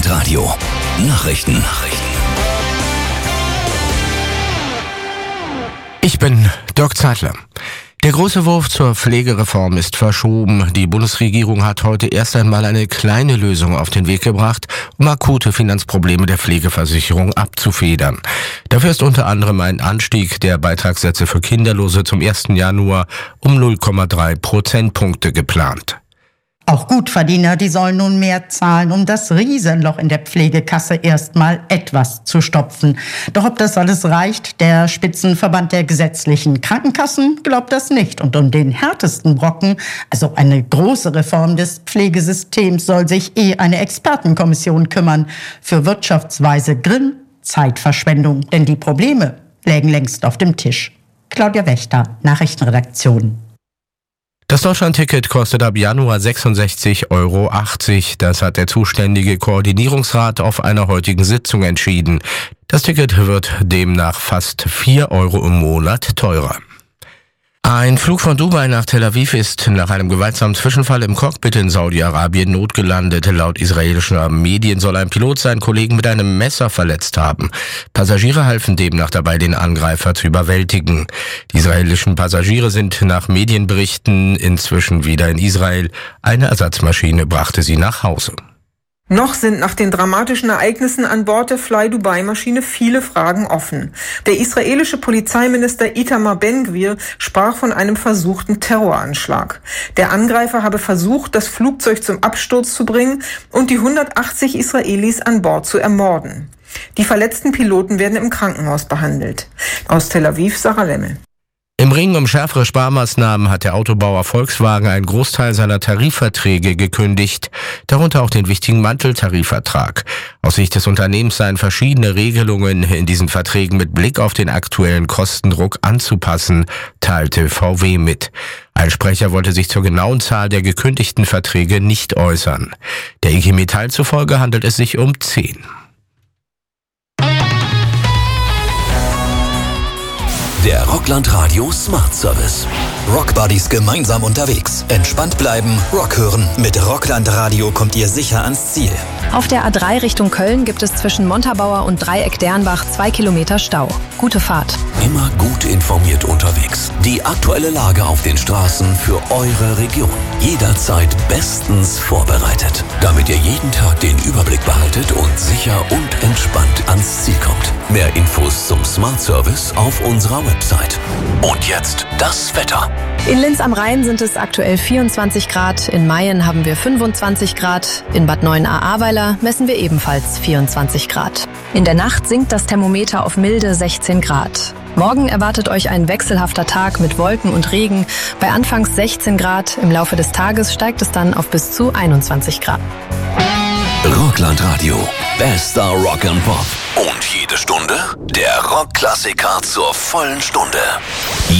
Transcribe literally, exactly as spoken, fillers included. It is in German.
Rockland Radio. Nachrichten. Nachrichten. Ich bin Dirk Zeitler. Der große Wurf zur Pflegereform ist verschoben. Die Bundesregierung hat heute erst einmal eine kleine Lösung auf den Weg gebracht, um akute Finanzprobleme der Pflegeversicherung abzufedern. Dafür ist unter anderem ein Anstieg der Beitragssätze für Kinderlose zum ersten Januar um null Komma drei Prozentpunkte geplant. Auch Gutverdiener, die sollen nun mehr zahlen, um das Riesenloch in der Pflegekasse erstmal etwas zu stopfen. Doch ob das alles reicht, der Spitzenverband der gesetzlichen Krankenkassen glaubt das nicht. Und um den härtesten Brocken, also eine große Reform des Pflegesystems, soll sich eh eine Expertenkommission kümmern. Für Wirtschaftsweise Grimm Zeitverschwendung, denn die Probleme lägen längst auf dem Tisch. Claudia Wächter, Nachrichtenredaktion. Das Deutschlandticket kostet ab Januar sechsundsechzig Euro achtzig. Das hat der zuständige Koordinierungsrat auf einer heutigen Sitzung entschieden. Das Ticket wird demnach fast vier Euro im Monat teurer. Ein Flug von Dubai nach Tel Aviv ist nach einem gewaltsamen Zwischenfall im Cockpit in Saudi-Arabien notgelandet. Laut israelischen Medien soll ein Pilot seinen Kollegen mit einem Messer verletzt haben. Passagiere halfen demnach dabei, den Angreifer zu überwältigen. Die israelischen Passagiere sind nach Medienberichten inzwischen wieder in Israel. Eine Ersatzmaschine brachte sie nach Hause. Noch sind nach den dramatischen Ereignissen an Bord der Fly Dubai-Maschine viele Fragen offen. Der israelische Polizeiminister Itamar Ben-Gvir sprach von einem versuchten Terroranschlag. Der Angreifer habe versucht, das Flugzeug zum Absturz zu bringen und die hundertachtzig Israelis an Bord zu ermorden. Die verletzten Piloten werden im Krankenhaus behandelt. Aus Tel Aviv, Sarah Lemmel. Im Ringen um schärfere Sparmaßnahmen hat der Autobauer Volkswagen einen Großteil seiner Tarifverträge gekündigt, darunter auch den wichtigen Manteltarifvertrag. Aus Sicht des Unternehmens seien verschiedene Regelungen in diesen Verträgen mit Blick auf den aktuellen Kostendruck anzupassen, teilte V W mit. Ein Sprecher wollte sich zur genauen Zahl der gekündigten Verträge nicht äußern. Der I G Metall zufolge handelt es sich um zehn. Der Rockland Radio Smart Service. Rockbuddies gemeinsam unterwegs. Entspannt bleiben, Rock hören. Mit Rockland Radio kommt ihr sicher ans Ziel. Auf der A drei Richtung Köln gibt es zwischen Montabaur und Dreieck Dernbach zwei Kilometer Stau. Gute Fahrt. Immer gut informiert unterwegs. Die aktuelle Lage auf den Straßen für eure Region. Jederzeit bestens vorbereitet. Damit ihr jeden Tag den Überblick behaltet und sicher und entspannt ans Ziel kommt. Mehr Infos zum Smart Service auf unserer Website. Und jetzt das Wetter. In Linz am Rhein sind es aktuell vierundzwanzig Grad, in Mayen haben wir fünfundzwanzig Grad, in Bad Neuenahr-Ahrweiler messen wir ebenfalls vierundzwanzig Grad. In der Nacht sinkt das Thermometer auf milde sechzehn Grad. Morgen erwartet euch ein wechselhafter Tag mit Wolken und Regen. Bei anfangs sechzehn Grad, im Laufe des Tages steigt es dann auf bis zu einundzwanzig Grad. Rockland Radio. Bester Rock and Pop. Und jede Stunde der Rockklassiker zur vollen Stunde.